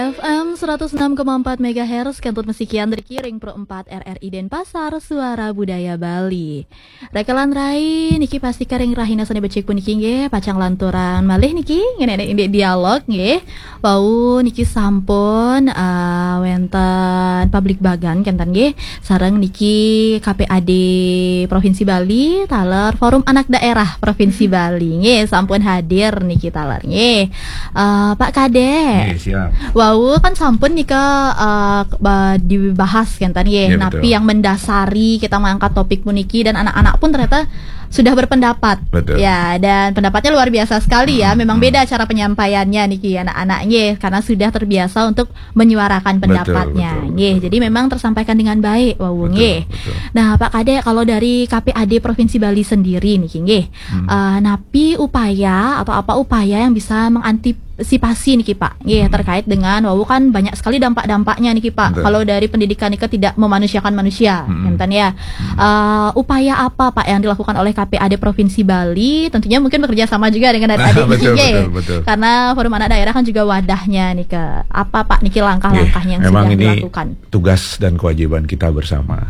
FM 106,4 MHz Kentut Mesikian Terkiring Pro 4 RRI Denpasar Suara Budaya Bali. Rekelan rai niki pasti karing rahina sane becek pun niki nggih pacang lanturan malih niki ngene nek dialog nggih. Wau niki sampun wenten publik bagan kenten nggih sareng niki KPAD Provinsi Bali taler Forum Anak Daerah Provinsi Bali nggih sampun hadir niki taler nggih. Pak Kade. Siap. Wow, kan sampun nih dibahas kan tadi ya, tapi yang mendasari kita mengangkat topik puniki dan anak-anak pun ternyata sudah berpendapat. Betul. Ya, dan pendapatnya luar biasa sekali ya. Memang beda cara penyampaiannya niki anak-anaknya karena sudah terbiasa untuk menyuarakan pendapatnya. Betul. Jadi memang tersampaikan dengan baik, wow nggih. Nah, Pak Kade kalau dari KPAD Provinsi Bali sendiri niki nggih. Napi upaya atau apa upaya yang bisa mengantisipasi niki Pak nggih terkait dengan kan banyak sekali dampak-dampaknya niki Pak. Kalau dari pendidikan niki tidak memanusiakan manusia, enten ya. Upaya apa Pak yang dilakukan oleh KPAD Provinsi Bali? Tentunya mungkin bekerja sama juga dengan adik-adik betul. Karena Forum Anak Daerah kan juga wadahnya nih ke apa Pak niki langkah-langkahnya yang sudah dilakukan. Tugas dan kewajiban kita bersama.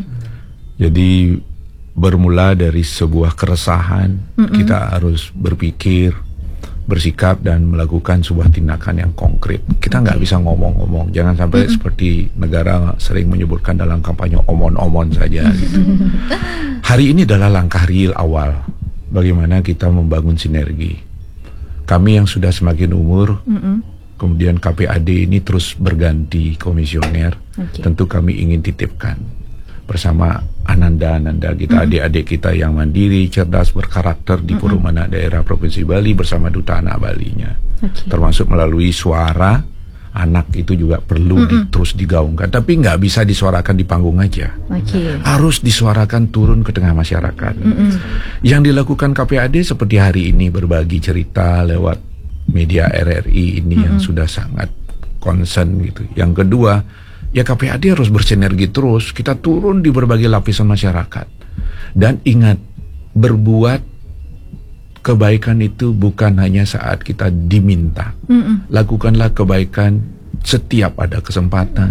Jadi bermula dari sebuah keresahan, kita harus berpikir, bersikap dan melakukan sebuah tindakan yang konkret. Kita nggak bisa ngomong-ngomong. Jangan sampai seperti negara sering menyebutkan dalam kampanye omon-omon saja. Gitu. Hari ini adalah langkah real awal. Bagaimana kita membangun sinergi. Kami yang sudah semakin umur, kemudian KPAD ini terus berganti komisioner. Tentu kami ingin titipkan bersama Ananda kita, adik-adik kita yang mandiri, cerdas, berkarakter di Forum Anak Daerah Provinsi Bali bersama Duta Anak Balinya. Termasuk melalui suara anak itu juga perlu terus digaungkan. Tapi nggak bisa disuarakan di panggung aja. Harus disuarakan turun ke tengah masyarakat. Yang dilakukan KPAD seperti hari ini berbagi cerita lewat media RRI ini yang sudah sangat concern gitu. Yang kedua, ya KPAD harus bersinergi terus. Kita turun di berbagai lapisan masyarakat. Dan ingat, berbuat kebaikan itu bukan hanya saat kita diminta. Lakukanlah kebaikan setiap ada kesempatan.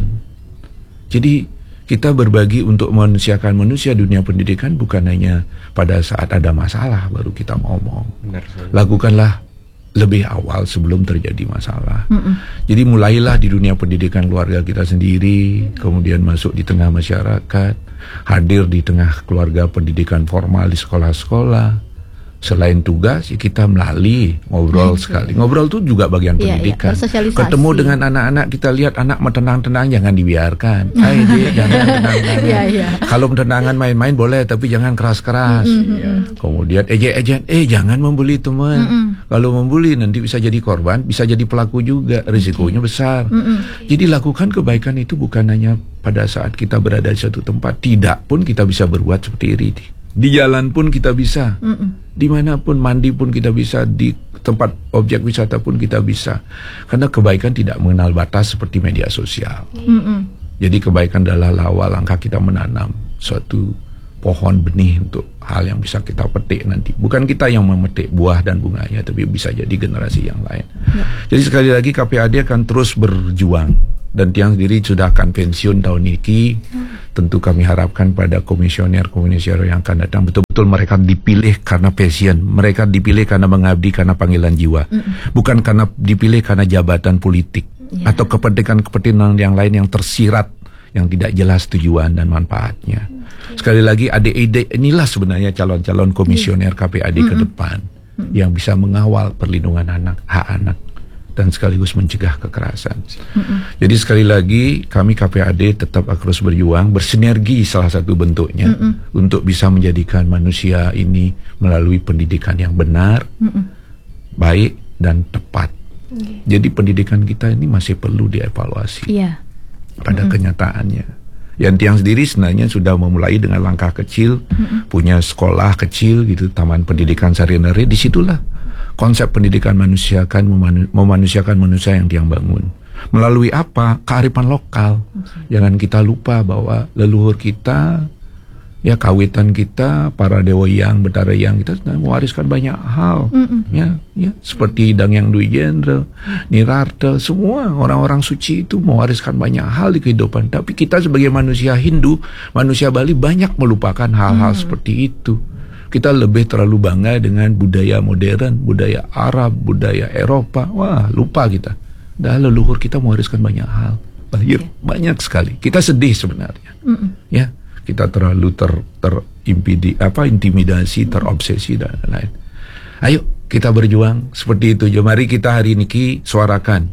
Jadi kita berbagi untuk memanusiakan manusia. Dunia pendidikan bukan hanya pada saat ada masalah baru kita ngomong. Lakukanlah lebih awal sebelum terjadi masalah. Jadi mulailah di dunia pendidikan keluarga kita sendiri, kemudian masuk di tengah masyarakat, hadir di tengah keluarga pendidikan formal di sekolah-sekolah. Selain tugas, ya kita melalui ngobrol sekali. Ngobrol itu juga bagian pendidikan. Ketemu dengan anak-anak, kita lihat anak mau tenang-tenang, jangan dibiarkan. Jangan tenang-tenang. Kalau tenangan main-main boleh, tapi jangan keras-keras. Kemudian ejek-ejek, jangan membuli teman. Kalau membuli nanti bisa jadi korban, bisa jadi pelaku juga, risikonya besar. Jadi lakukan kebaikan itu bukan hanya pada saat kita berada di suatu tempat, tidak pun kita bisa berbuat seperti ini. Di jalan pun kita bisa, dimanapun, mandi pun kita bisa, di tempat objek wisata pun kita bisa. Karena kebaikan tidak mengenal batas seperti media sosial. Jadi kebaikan adalah awal langkah kita menanam suatu pohon benih untuk hal yang bisa kita petik nanti. Bukan kita yang memetik buah dan bunganya, tapi bisa jadi generasi yang lain. Jadi sekali lagi KPAD akan terus berjuang. Dan Tiang sendiri sudah akan pensiun tahun ini. Tentu kami harapkan pada komisioner-komisioner yang akan datang betul-betul mereka dipilih karena passion. Mereka dipilih karena mengabdi karena panggilan jiwa. Bukan karena dipilih karena jabatan politik atau kepentingan-kepentingan yang lain yang tersirat, yang tidak jelas tujuan dan manfaatnya. Sekali lagi, adik-adik inilah sebenarnya calon-calon komisioner KPAD ke depan yang bisa mengawal perlindungan anak, hak anak, dan sekaligus mencegah kekerasan. Jadi sekali lagi kami KPAD tetap terus berjuang, bersinergi salah satu bentuknya untuk bisa menjadikan manusia ini melalui pendidikan yang benar, baik dan tepat. Jadi pendidikan kita ini masih perlu dievaluasi pada kenyataannya. Yang Tiang sendiri sebenarnya sudah memulai dengan langkah kecil, punya sekolah kecil gitu, taman pendidikan Sarinere, disitulah konsep pendidikan memanusiakan manusia yang Tiang bangun. Melalui apa? Kearifan lokal. Jangan kita lupa bahwa leluhur kita Ya kawitan kita, para dewa yang, betara yang, kita sudah mewariskan banyak hal. Ya, seperti Dangyang Dwi Jendra, Nirarta, semua orang-orang suci itu mewariskan banyak hal di kehidupan. Tapi kita sebagai manusia Hindu, manusia Bali banyak melupakan hal-hal seperti itu. Kita lebih terlalu bangga dengan budaya modern, budaya Arab, budaya Eropa. Wah, lupa kita. Dah leluhur kita mewariskan banyak hal. Banyak sekali. Kita sedih sebenarnya. Ya. Kita terlalu intimidasi, terobsesi dan lain-lain. Ayo kita berjuang seperti itu. Mari kita hari ini suarakan,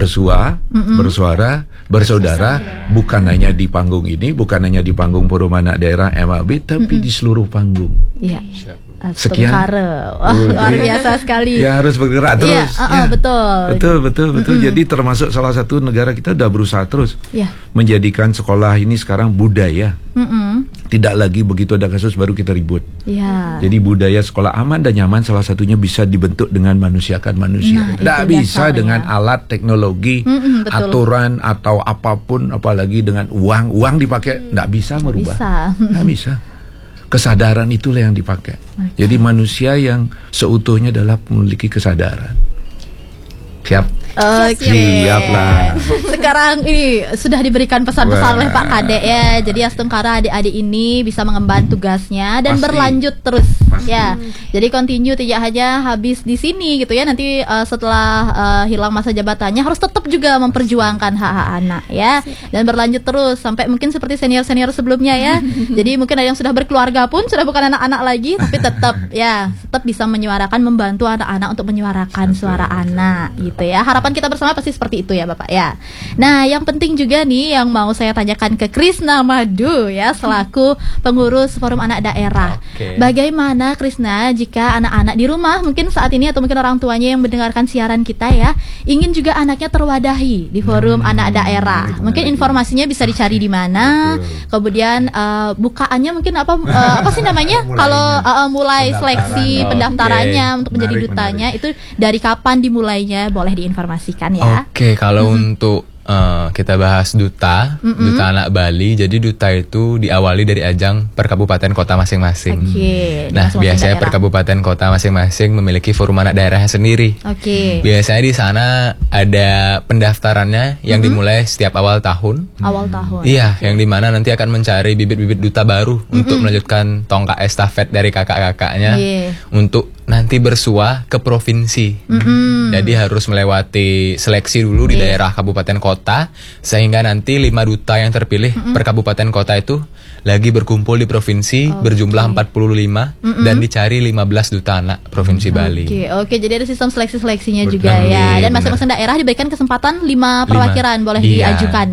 bersuara, bersaudara, bukan hanya di panggung ini, bukan hanya di panggung Forum Anak Daerah MAB, tapi di seluruh panggung. Iya. Sekian. Wah, luar biasa sekali. Ya harus bergerak terus. Betul. Jadi termasuk salah satu negara kita udah berusaha terus menjadikan sekolah ini sekarang budaya. Tidak lagi begitu ada kasus baru kita ribut. Jadi budaya sekolah aman dan nyaman salah satunya bisa dibentuk dengan manusiakan manusia. Tidak bisa dengan alat teknologi, aturan atau apapun, apalagi dengan uang. Uang dipakai tidak bisa merubah. Tidak bisa. Kesadaran itulah yang dipakai. Jadi manusia yang seutuhnya adalah memiliki kesadaran. Siap? Siap lah. Sekarang ini sudah diberikan pesan-pesan oleh Pak Kadek ya. Jadi Astungkara adik-adik ini bisa mengemban tugasnya dan berlanjut terus. Ya. Jadi continue, tidak hanya habis di sini gitu ya. Nanti setelah hilang masa jabatannya harus tetap juga memperjuangkan hak-hak anak ya. Dan berlanjut terus sampai mungkin seperti senior-senior sebelumnya ya. Jadi mungkin ada yang sudah berkeluarga pun sudah bukan anak-anak lagi, tapi tetap bisa menyuarakan, membantu anak-anak untuk menyuarakan suara anak gitu ya. Harapan kita bersama pasti seperti itu ya Bapak ya. Nah, yang penting juga nih yang mau saya tanyakan ke Krisna Madu ya, selaku pengurus Forum Anak Daerah. Bagaimana Krisna jika anak-anak di rumah mungkin saat ini atau mungkin orang tuanya yang mendengarkan siaran kita ya, ingin juga anaknya terwadahi di Forum Anak Daerah. Mungkin informasinya bisa dicari di mana? Kemudian bukaannya mungkin apa sih namanya? Kalau mulai seleksi pendaftarannya untuk menjadi dutanya itu dari kapan dimulainya? Boleh diinformasikan ya. Kalau untuk kita bahas duta anak Bali. Jadi duta itu diawali dari ajang per kabupaten kota masing-masing. Nah, biasanya per kabupaten kota masing-masing memiliki forum anak daerahnya sendiri. Biasanya di sana ada pendaftarannya yang dimulai setiap awal tahun. Iya, yang dimana nanti akan mencari bibit-bibit duta baru untuk melanjutkan tongkat estafet dari kakak-kakaknya untuk nanti bersua ke provinsi. Jadi harus melewati seleksi dulu di daerah kabupaten kota, sehingga nanti 5 duta yang terpilih per kabupaten kota itu lagi berkumpul di provinsi berjumlah 45 dan dicari 15 duta anak provinsi Bali. Jadi ada sistem seleksi-seleksinya juga ya. Dan masing-masing daerah diberikan kesempatan 5 perwakilan boleh diajukan.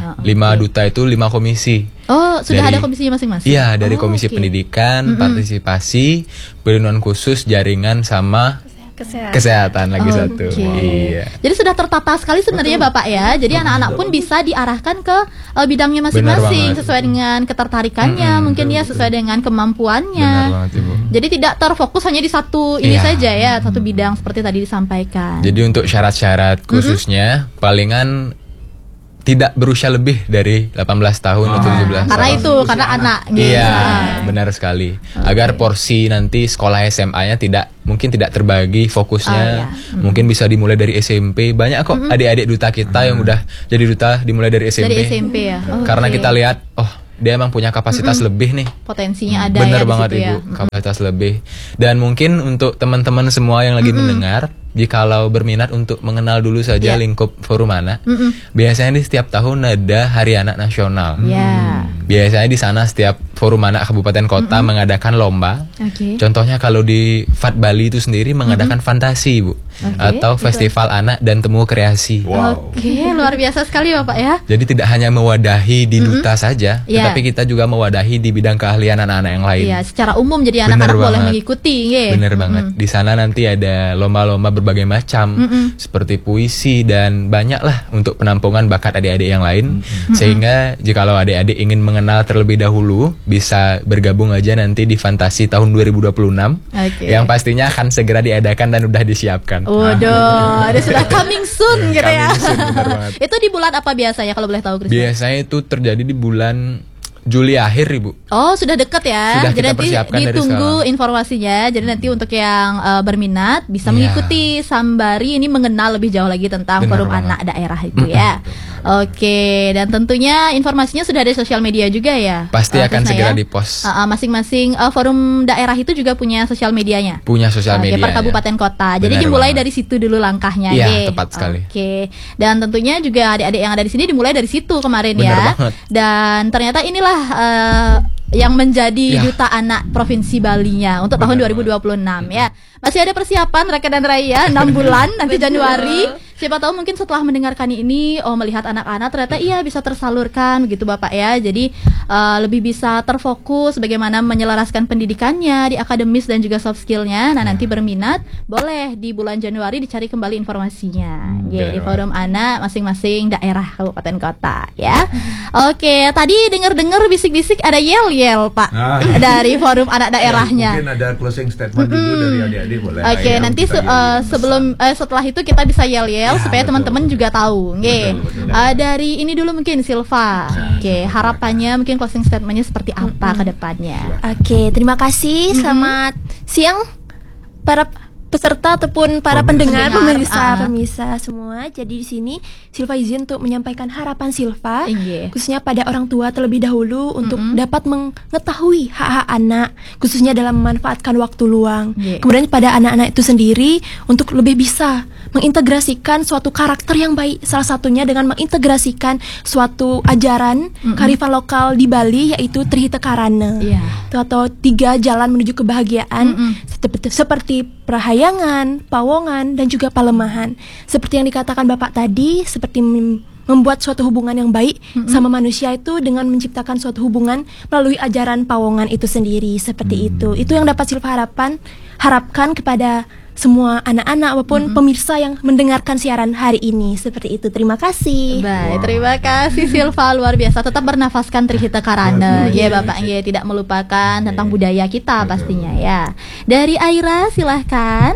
5 duta itu 5 komisi. Sudah ada komisinya masing-masing? Iya, dari komisi pendidikan, partisipasi, perlindungan khusus, jaringan, sama kesehatan lagi satu. Iya. Jadi sudah tertata sekali sebenarnya Bapak ya. Jadi anak-anak pun bisa diarahkan ke bidangnya masing-masing sesuai dengan ketertarikannya, mungkin ya sesuai dengan kemampuannya. Jadi tidak terfokus hanya di satu ini saja ya, satu bidang seperti tadi disampaikan. Jadi untuk syarat-syarat khususnya palingan tidak berusia lebih dari 18 tahun atau 17 tahun. Karena anak. Iya, benar sekali. Agar porsi nanti sekolah SMA-nya mungkin tidak terbagi fokusnya. Mungkin bisa dimulai dari SMP. Banyak kok adik-adik duta kita yang udah jadi duta dimulai dari SMP. Dari SMP ya. Karena kita lihat, dia emang punya kapasitas lebih nih. Potensinya ada. Bener banget Ibu, kapasitas lebih. Dan mungkin untuk teman-teman semua yang lagi mendengar, jikalau berminat untuk mengenal dulu saja lingkup Forum Anak, biasanya di setiap tahun ada Hari Anak Nasional. Biasanya di sana setiap Forum Anak kabupaten kota mengadakan lomba. Contohnya kalau di FAT Bali itu sendiri mengadakan fantasi Ibu, atau Festival Anak dan Temu Kreasi. Luar biasa sekali Bapak ya. Jadi tidak hanya mewadahi di duta saja, tetapi kita juga mewadahi di bidang keahlian anak-anak yang lain. Secara umum jadi anak-anak boleh mengikuti. Bener banget. Di sana nanti ada lomba-lomba berbagai macam, seperti puisi dan banyak lah untuk penampungan bakat adik-adik yang lain. Sehingga jikalau adik-adik ingin mengenal terlebih dahulu, bisa bergabung aja nanti di Fantasi tahun 2026 yang pastinya akan segera diadakan dan udah disiapkan. Ada sudah coming soon gitu ya. Itu di bulan apa biasanya kalau boleh tahu Chris? Biasanya itu terjadi di bulan Juli akhir, Ibu. Oh, sudah dekat ya. Sudah jadi kita nanti persiapkan ditunggu informasinya. Jadi nanti untuk yang berminat bisa mengikuti Sambari ini, mengenal lebih jauh lagi tentang Forum Anak Daerah itu ya. Oke, dan tentunya informasinya sudah ada di sosial media juga ya. Pasti akan segera di-post. Masing-masing forum daerah itu juga punya sosial medianya. Punya sosial media. Per kabupaten kota. Jadi dimulai dari situ dulu langkahnya. Iya, tepat sekali. Oke. Dan tentunya juga adik-adik yang ada di sini dimulai dari situ kemarin. Bener ya. Banget. Dan ternyata inilah yang menjadi duta anak Provinsi Bali-nya untuk tahun 2026 ya. Masih ada persiapan Raka dan Raya 6 bulan nanti Januari. Siapa tahu mungkin setelah mendengarkan ini, melihat anak-anak ternyata bisa tersalurkan begitu Bapak ya. Jadi lebih bisa terfokus bagaimana menyelaraskan pendidikannya di akademis dan juga soft skillnya. Nah nanti berminat boleh di bulan Januari dicari kembali informasinya. Di Forum Anak masing-masing daerah kabupaten kota ya. Oke, tadi dengar-dengar bisik-bisik ada yel-yel Pak dari Forum Anak daerahnya. Mungkin ada closing statement dulu dari adik-adik boleh. Oke, nanti setelah itu kita bisa yel-yel supaya teman-teman juga tahu. Betul. Dari ini dulu mungkin Silva. Oke, harapannya mungkin closing statementnya seperti apa ke depannya? Oke, terima kasih. Selamat siang para peserta ataupun para pemirsa semua. Jadi di sini Silva izin untuk menyampaikan harapan Silva khususnya pada orang tua terlebih dahulu untuk dapat mengetahui hak-hak anak khususnya dalam memanfaatkan waktu luang. Kemudian pada anak-anak itu sendiri untuk lebih bisa mengintegrasikan suatu karakter yang baik, salah satunya dengan mengintegrasikan suatu ajaran kearifan lokal di Bali yaitu Trihita Karana atau 3 jalan menuju kebahagiaan seperti Prahayangan, Pawongan, dan juga Palemahan. Seperti yang dikatakan Bapak tadi, seperti membuat suatu hubungan yang baik sama manusia itu dengan menciptakan suatu hubungan melalui ajaran Pawongan itu sendiri. Seperti itu yang dapat Silva harapkan kepada semua anak-anak maupun pemirsa yang mendengarkan siaran hari ini. Seperti itu, terima kasih. Baik, terima kasih Silva, luar biasa. Tetap bernafaskan Trihita Karana ya Bapak, tidak melupakan tentang budaya kita pastinya ya. Dari Aira silahkan.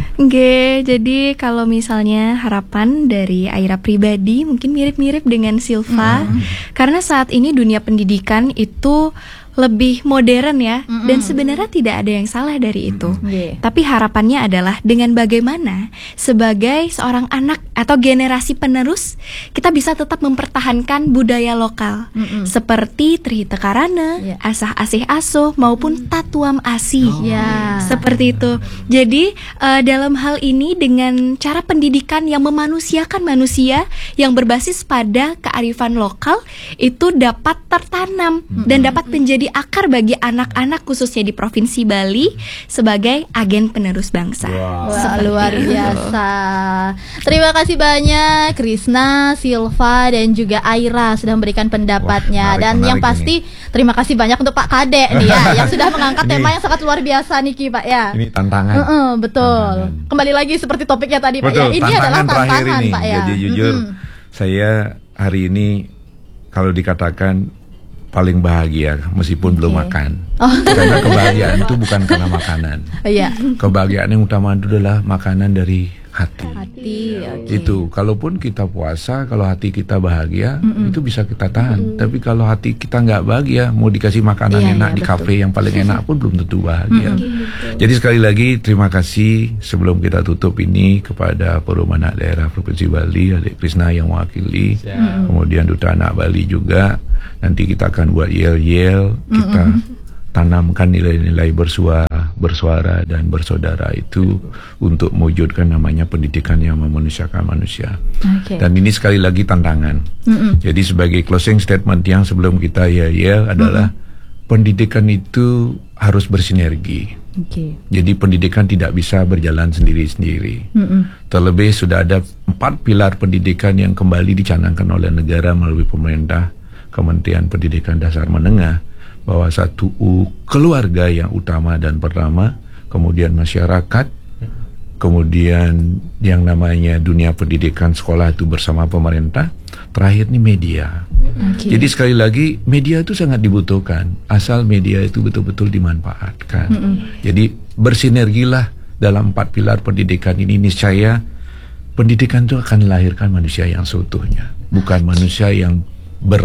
Jadi kalau misalnya harapan dari Aira pribadi mungkin mirip-mirip dengan Silva, karena saat ini dunia pendidikan itu lebih modern ya, dan sebenarnya tidak ada yang salah dari itu. Tapi harapannya adalah dengan bagaimana sebagai seorang anak atau generasi penerus kita bisa tetap mempertahankan budaya lokal seperti Trihita Karana, Asah Asih Asuh maupun Tatuam Asih. Seperti itu. Jadi dalam hal ini dengan cara pendidikan yang memanusiakan manusia yang berbasis pada kearifan lokal itu dapat tertanam dan dapat menjadi akar bagi anak-anak khususnya di Provinsi Bali sebagai agen penerus bangsa. Luar biasa. Terima kasih banyak Krisna, Silva, dan juga Aira sudah memberikan pendapatnya. Dan yang pasti terima kasih banyak untuk Pak Kadek nih ya, yang sudah mengangkat tema yang sangat luar biasa nih Pak ya. Ini tantangan. Betul. Kembali lagi seperti topiknya tadi Pak ya. Ini adalah tantangan Pak ya. Jadi jujur saya hari ini kalau dikatakan paling bahagia meskipun belum makan. Karena kebahagiaan itu bukan karena makanan. Kebahagiaan yang utama itu adalah makanan dari hati. Itu kalaupun kita puasa, kalau hati kita bahagia, itu bisa kita tahan. Tapi kalau hati kita nggak bahagia, mau dikasih makanan enak di kafe yang paling enak pun belum tentu bahagia. Jadi sekali lagi terima kasih sebelum kita tutup ini kepada Forum Anak Daerah Provinsi Bali, Adik Krisna yang mewakili, kemudian Duta Anak Bali juga. Nanti kita akan buat yel-yel, kita tanamkan nilai-nilai bersuara dan bersaudara itu untuk mewujudkan namanya pendidikan yang memanusiakan manusia. Dan ini sekali lagi tantangan. Jadi sebagai closing statement yang sebelum kita yel-yel adalah pendidikan itu harus bersinergi. Jadi pendidikan tidak bisa berjalan sendiri-sendiri. Terlebih sudah ada 4 pilar pendidikan yang kembali dicanangkan oleh negara melalui pemerintah, Kementerian Pendidikan Dasar Menengah, bahwa satu keluarga yang utama dan pertama, kemudian masyarakat, kemudian yang namanya dunia pendidikan sekolah itu bersama pemerintah, terakhir nih media. Jadi sekali lagi media itu sangat dibutuhkan asal media itu betul-betul dimanfaatkan. Jadi bersinergilah dalam 4 pilar pendidikan ini, niscaya pendidikan itu akan melahirkan manusia yang seutuhnya, bukan manusia yang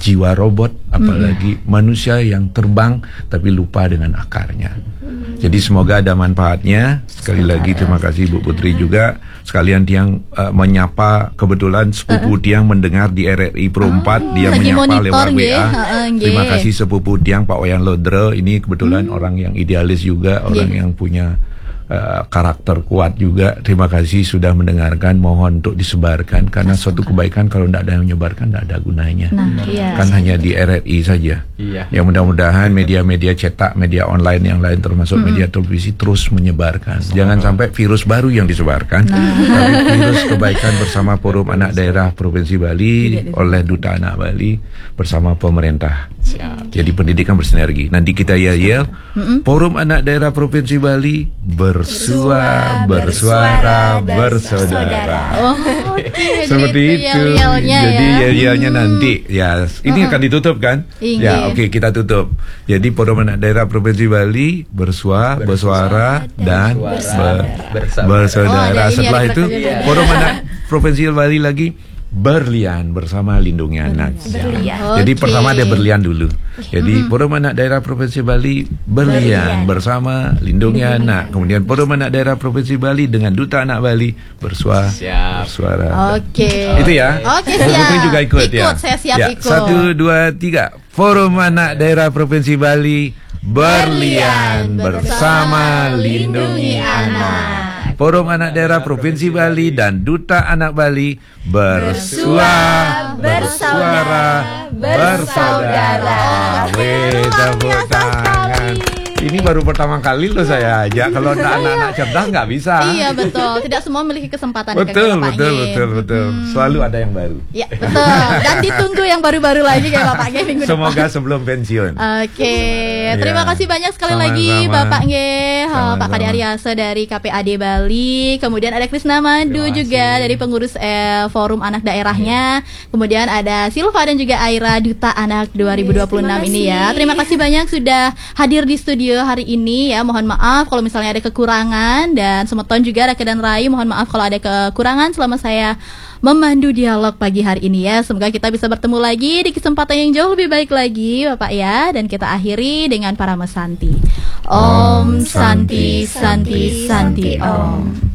jiwa robot, apalagi manusia yang terbang tapi lupa dengan akarnya. Jadi semoga ada manfaatnya. Sekali lagi terima kasih Bu Putri juga. Sekalian Tiang menyapa, kebetulan sepupu Tiang mendengar di RRI Pro 4, dia menyapa lewat WA. Terima kasih sepupu Tiang Pak Wayan Lodre. Ini kebetulan orang yang idealis juga, orang yang punya karakter kuat juga. Terima kasih sudah mendengarkan. Mohon untuk disebarkan, karena suatu kebaikan kalau tidak ada yang menyebarkan tidak ada gunanya. Kan hanya di RRI saja. Ya mudah-mudahan media-media cetak, media online yang lain termasuk media televisi terus menyebarkan. Jangan sampai virus baru yang disebarkan, tapi virus kebaikan bersama Forum Anak Daerah Provinsi Bali oleh Duta Anak Bali bersama pemerintah. Jadi pendidikan bersinergi. Nanti kita yel-yel Forum Anak Daerah Provinsi Bali bersuara, bersaudara. Seperti itu. Jadi yel-yelnya nanti. Ya, ini akan ditutup kan? Ya, oke, kita tutup. Jadi Forum Anak Daerah Provinsi Bali bersuara dan bersaudara. Setelah itu Forum Anak Provinsi Bali lagi berlian bersama lindungi anak. Jadi pertama ada berlian dulu. Jadi Forum Anak Daerah Provinsi Bali berlian bersama lindungi anak. Kemudian Forum Anak Daerah Provinsi Bali dengan Duta Anak Bali bersuara. Itu ya. Siap. Putri juga ikut ya. Saya siap ikut. 1, 2, 3. Forum Anak Daerah Provinsi Bali berlian bersama lindungi anak. Forum Anak Daerah Provinsi Bali dan Duta Anak Bali bersuara, bersaudara. Tepuk tangan. Ini baru pertama kali loh saya ajak. Kalau anak-anak cerdas nggak bisa. Iya betul. Tidak semua memiliki kesempatan. Betul. Selalu ada yang baru. Ya betul. Dan ditunggu yang baru-baru lagi kayak Bapak Nge minggu depan. Semoga sebelum pensiun. Terima kasih banyak sekali lagi Bapak Nge, Pak Kade Aryase dari KPAD Bali. Kemudian ada Krisna Madu juga dari pengurus Forum Anak Daerahnya. Kemudian ada Silva dan juga Aira Duta Anak 2026 ini ya. Terima kasih banyak sudah hadir di studio hari ini ya. Mohon maaf kalau misalnya ada kekurangan, dan Semeton juga Raka dan Rai mohon maaf kalau ada kekurangan selama saya memandu dialog pagi hari ini ya. Semoga kita bisa bertemu lagi di kesempatan yang jauh lebih baik lagi Bapak ya. Dan kita akhiri dengan para mesanti. Om Santi Santi Santi Om.